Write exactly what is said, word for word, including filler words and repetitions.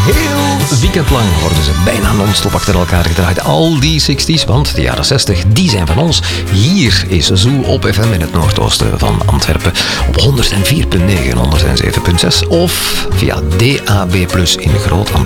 heel weekend lang worden ze bijna non-stop achter elkaar gedraaid. Al die zestig's, want de jaren zestig, die zijn van ons. Hier is Zoo op F M in het noordoosten van Antwerpen. Op honderdvier komma negen en honderdzeven komma zes. Of via D A B plus in Groot-Antwerpen.